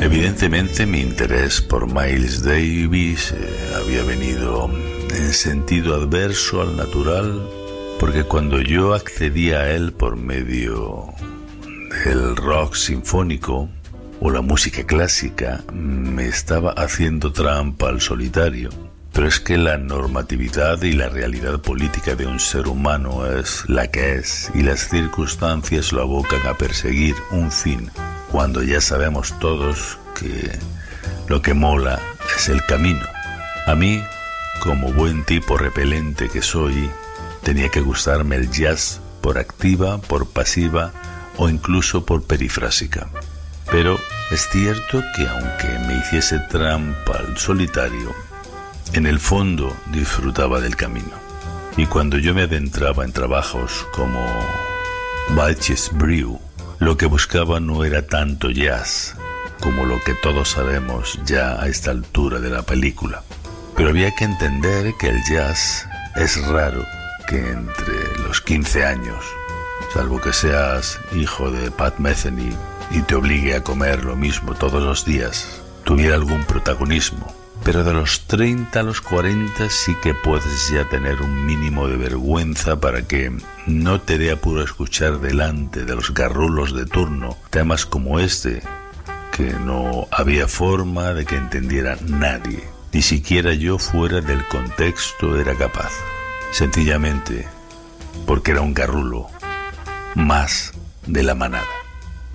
Evidentemente mi interés por Miles Davis había venido en sentido adverso al natural, porque cuando yo accedía a él por medio del rock sinfónico o la música clásica, me estaba haciendo trampa al solitario. Pero es que la normatividad y la realidad política de un ser humano es la que es, y las circunstancias lo abocan a perseguir un fin, cuando ya sabemos todos que lo que mola es el camino. A mí, como buen tipo repelente que soy, tenía que gustarme el jazz por activa, por pasiva o incluso por perifrásica. Pero es cierto que aunque me hiciese trampa al solitario, en el fondo disfrutaba del camino. Y cuando yo me adentraba en trabajos como Batches Brew, lo que buscaba no era tanto jazz como lo que todos sabemos ya a esta altura de la película. Pero había que entender que el jazz es raro que entre los 15 años, salvo que seas hijo de Pat Metheny y te obligue a comer lo mismo todos los días, tuviera algún protagonismo. Pero de los 30 a los 40 sí que puedes ya tener un mínimo de vergüenza para que no te dé apuro escuchar delante de los garrulos de turno temas como este, que no había forma de que entendiera nadie. Ni siquiera yo fuera del contexto era capaz. Sencillamente porque era un garrulo más de la manada.